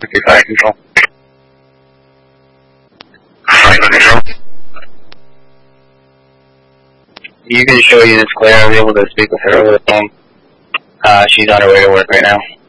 Okay, fire control. Fire control. You can show units clear. I'll be able to speak with her over the phone. She's on her way to work right now.